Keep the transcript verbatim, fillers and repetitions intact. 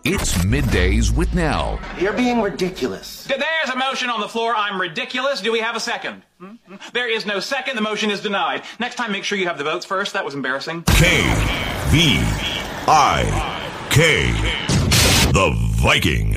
It's Middays with Nell. You're being ridiculous. There's a motion on the floor. I'm ridiculous. Do we have a second? Hmm? There is no second. The motion is denied. Next time, make sure you have the votes first. That was embarrassing. K V I K. The Viking.